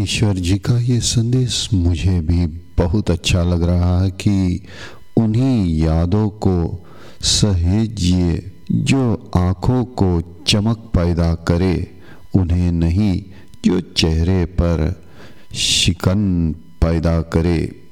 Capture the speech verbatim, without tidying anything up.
ईश्वर जी का ये संदेश मुझे भी बहुत अच्छा लग रहा है कि उन्हीं यादों को सहेजिए जो आँखों को चमक पैदा करे, उन्हें नहीं जो चेहरे पर शिकन पैदा करे।